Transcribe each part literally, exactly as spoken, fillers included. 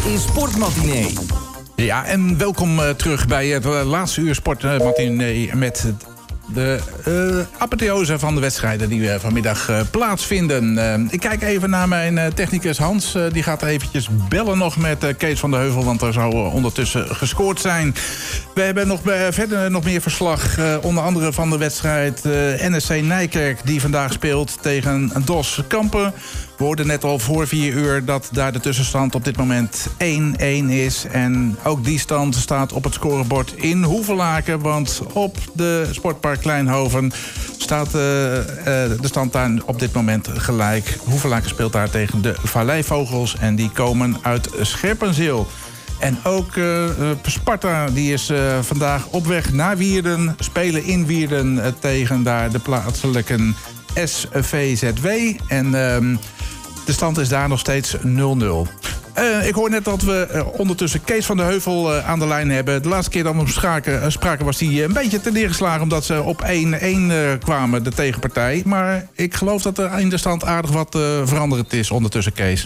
is Sportmatinee. Ja, en welkom uh, terug bij het uh, laatste uur Sportmatinee uh, met de uh, apotheose van de wedstrijden die uh, vanmiddag uh, plaatsvinden. Uh, ik kijk even naar mijn uh, technicus Hans. Uh, die gaat eventjes bellen nog met uh, Kees van de Heuvel, want er zou uh, ondertussen gescoord zijn. We hebben nog uh, verder nog meer verslag, uh, onder andere van de wedstrijd uh, N S C Nijkerk, die vandaag speelt tegen D O S Kampen. We hoorden net al voor vier uur dat daar de tussenstand op dit moment één-één is. En ook die stand staat op het scorebord in Hoevelaken. Want op de Sportpark Kleinhoven staat uh, uh, de stand daar op dit moment gelijk. Hoevelaken speelt daar tegen de Valleivogels en die komen uit Scherpenzeel. En ook uh, Sparta die is uh, vandaag op weg naar Wierden. Spelen in Wierden uh, tegen daar de plaatselijke S V Z W. En uh, de stand is daar nog steeds nul nul. Uh, ik hoor net dat we uh, ondertussen Kees van de Heuvel uh, aan de lijn hebben. De laatste keer dat we hem spraken, uh, spraken was hij uh, een beetje ten neergeslagen omdat ze op één-één uh, kwamen, de tegenpartij. Maar ik geloof dat er in de stand aardig wat uh, veranderd is ondertussen, Kees.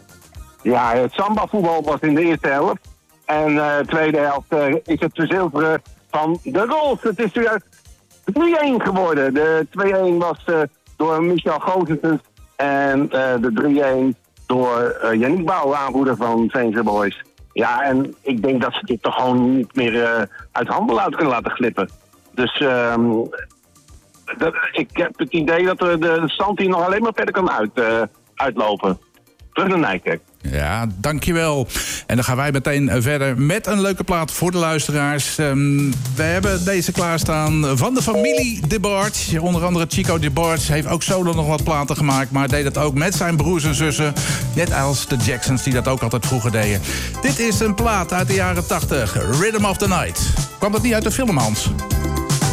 Ja, het samba-voetbal was in de eerste helft. En uh, de tweede helft uh, is het verzilveren van de goals. Het is weer drie-één geworden. De twee-één was uh, door Michel Goossens en uh, de drie-één door uh, Yannick Bouw, aanvoerder van Veense Boys. Ja, en ik denk dat ze dit toch gewoon niet meer uh, uit handen uit kunnen laten glippen. Dus uh, dat, ik heb het idee dat de, de stand hier nog alleen maar verder kan uit, uh, uitlopen. Terug naar Nijkerk. Ja, dankjewel. En dan gaan wij meteen verder met een leuke plaat voor de luisteraars. Um, we hebben deze klaarstaan van de familie De Barge. Onder andere Chico De Barge heeft ook solo nog wat platen gemaakt, maar deed dat ook met zijn broers en zussen. Net als de Jacksons die dat ook altijd vroeger deden. Dit is een plaat uit de jaren tachtig. Rhythm of the Night. Kwam dat niet uit de film, Hans?